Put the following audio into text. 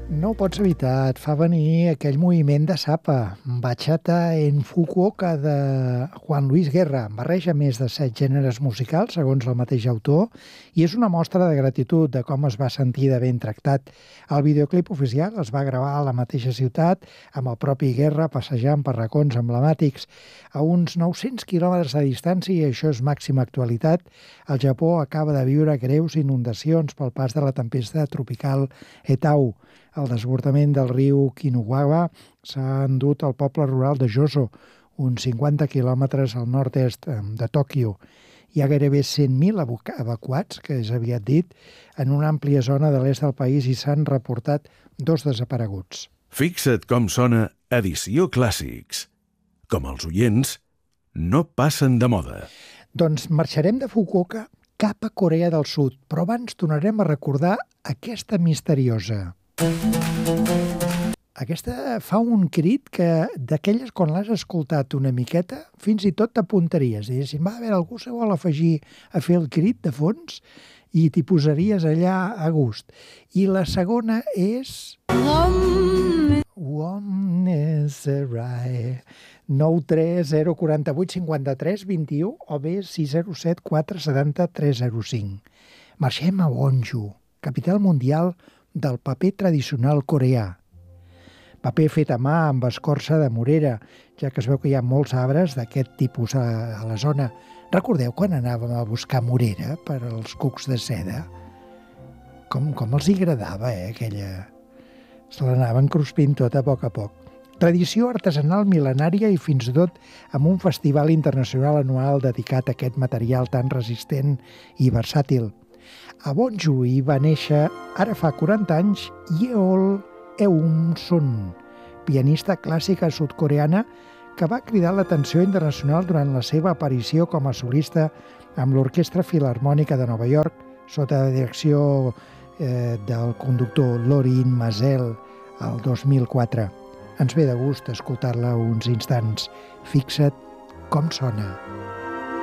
No ho pots evitar, et fa venir aquell moviment de sapa, Bachata en Fukuoka de Juan Luis Guerra. Barreja més de 7 gèneres musicals, segons el mateix autor, i és una mostra de gratitud de com es va sentir de ben tractat. El videoclip oficial es va gravar a la mateixa ciutat, amb el propi Guerra passejant per racons emblemàtics. A uns 900 quilòmetres de distància, i això és màxima actualitat, el Japó acaba de viure greus inundacions pel pas de la tempesta tropical Etau. El desbordament del riu Kinugawa s'ha endut al poble rural de Joso, uns 50 quilòmetres al nord-est de Tòquio. Hi ha gairebé 100.000 evacuats, que és aviat dit, en una àmplia zona de l'est del país i s'han reportat 2 desapareguts. Fixa't com sona Edició Clàssics. Com els oients, no passen de moda. Doncs marxarem de Fukuoka cap a Corea del Sud, però abans tornarem a recordar aquesta misteriosa. Aquesta fa un crit que d'aquelles quan l'has escoltat una miqueta fins i tot t'apuntaries. Diguéssim, va haver algú se vol afegir a fer el crit de fons i t'hi posaries allà a gust. I la segona és... Womneserai 93048 53 21 o bé 607 470 305. Marxem a Wonju, capital mundial del paper tradicional coreà. Paper fet a mà amb escorça de morera, ja que es veu que hi ha molts arbres d'aquest tipus a la zona. Recordeu quan anàvem a buscar morera per als cucs de seda? Com els hi agradava, aquella... Se l'anaven cruspint tot a poc. Tradició artesanal mil·lenària i fins i tot amb un festival internacional anual dedicat a aquest material tan resistent i versàtil. A Wonju hi va néixer, ara fa 40 anys, Yeol Eun-sun, pianista clàssica sud-coreana que va cridar l'atenció internacional durant la seva aparició com a solista amb l'Orquestra Filharmònica de Nova York, sota la direcció del conductor Lorin Maazel, el 2004. Ens ve de gust escoltar-la uns instants. Fixa't com sona.